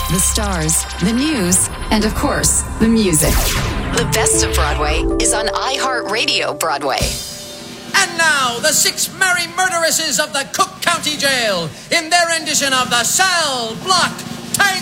the stars, the news, and of course, the music. The best of Broadway is on iHeartRadio Broadway. And now, the 6 merry murderesses of the Cook County Jail in their rendition of the Cell Block Tango.